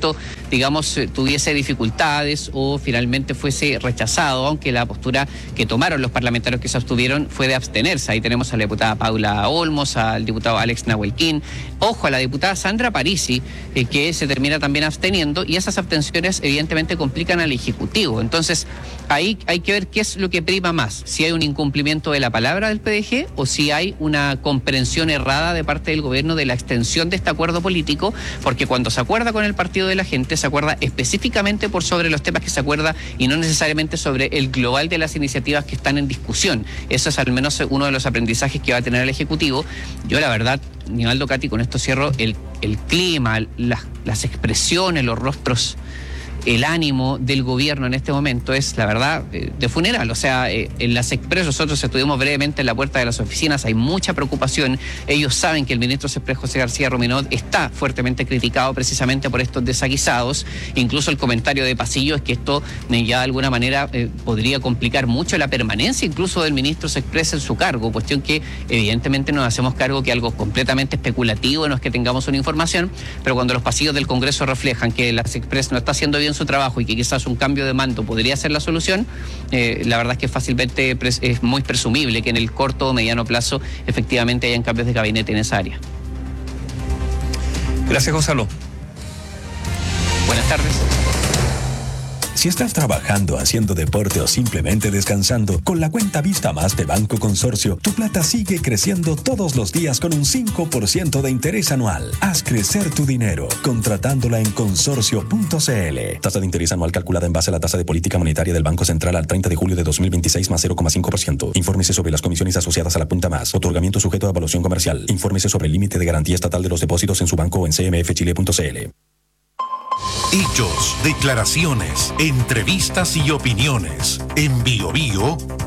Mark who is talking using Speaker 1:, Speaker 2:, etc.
Speaker 1: proyecto, digamos, tuviese dificultades o finalmente fuese rechazado, aunque la postura que tomaron los parlamentarios que se abstuvieron fue de abstenerse. Ahí tenemos a la diputada Paula Olmos, al diputado Alex Nahuelquín, ojo, a la diputada Sandra Parisi, que se termina también absteniendo, y esas abstenciones evidentemente complican al Ejecutivo. Entonces, ahí hay que ver qué es lo que prima más, si hay un incumplimiento de la palabra del PDG o si hay una comprensión errada de parte del gobierno de la extensión de este acuerdo político, porque cuando se acuerda con el Partido de la Gente, se acuerda específicamente por sobre los temas que se acuerda y no necesariamente sobre el global de las iniciativas que están en discusión. Eso es al menos uno de los aprendizajes que va a tener el Ejecutivo. Yo la verdad, Nivaldo, Katy, con esto cierro, el clima, las expresiones, los rostros, el ánimo del gobierno en este momento es, la verdad, de funeral. O sea, en las Express nosotros estuvimos brevemente en la puerta de las oficinas, hay mucha preocupación. Ellos saben que el ministro Express, José García Ruminot, está fuertemente criticado precisamente por estos desaguisados. Incluso el comentario de pasillo es que esto ya de alguna manera podría complicar mucho la permanencia incluso del ministro Express en su cargo, cuestión que evidentemente nos hacemos cargo que algo completamente especulativo, no es que tengamos una información, pero cuando los pasillos del Congreso reflejan que las Express no está haciendo bien su trabajo y que quizás un cambio de mando podría ser la solución, la verdad es que fácilmente es muy presumible que en el corto o mediano plazo efectivamente hayan cambios de gabinete en esa área.
Speaker 2: Gracias, Gonzalo.
Speaker 1: Buenas tardes.
Speaker 3: Si estás trabajando, haciendo deporte o simplemente descansando, con la cuenta Vista Más de Banco Consorcio, tu plata sigue creciendo todos los días con un 5% de interés anual. Haz crecer tu dinero contratándola en consorcio.cl. Tasa de interés anual calculada en base a la tasa de política monetaria del Banco Central al 30 de julio de 2026 más 0,5%. Infórmese sobre las comisiones asociadas a la punta más. Otorgamiento sujeto a evaluación comercial. Infórmese sobre el límite de garantía estatal de los depósitos en su banco o en cmfchile.cl.
Speaker 4: Hechos, declaraciones, entrevistas y opiniones. En Bio Bio